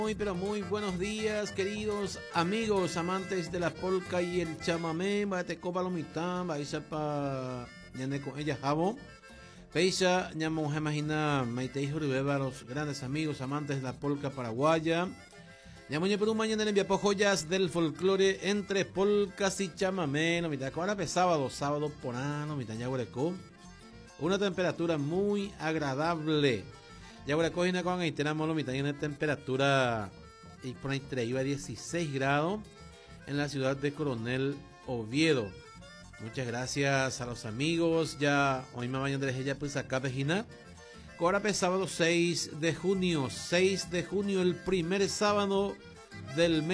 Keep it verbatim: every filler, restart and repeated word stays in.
Muy pero muy buenos días, queridos amigos amantes de la polca y el chamamé. Bate copa lo mitad, vais pa ñane con ella jabo. Peisa ñamo imagina maite hijo de los grandes amigos amantes de la polca paraguaya. Ñamoñe por un mañana envía joyas del folclore entre polcas y chamamé. No mitad ahora pe sábado, sábado por ano, mitad ya una temperatura muy agradable. Ya ahora cogina con ahí tenemos lo mitad en temperatura y por ahí traía dieciséis grados en la ciudad de Coronel Oviedo. Muchas gracias a los amigos. Ya hoy me vayan de ella pues acá vejina. Ahora pues sábado seis de junio, seis de junio, el primer sábado del mes.